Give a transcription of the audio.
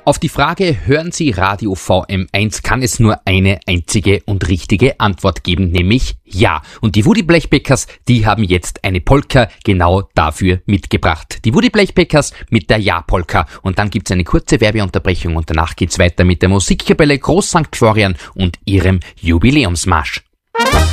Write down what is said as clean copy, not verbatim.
Auf die Frage, hören Sie Radio VM1, kann es nur eine einzige und richtige Antwort geben, nämlich ja. Und die Woody Blechbekers, die haben jetzt eine Polka genau dafür mitgebracht. Die Woody Blechbekers mit der Ja-Polka. Und dann gibt's eine kurze Werbeunterbrechung und danach geht's weiter mit der Musikkapelle Groß St. Florian und ihrem Jubiläumsmarsch.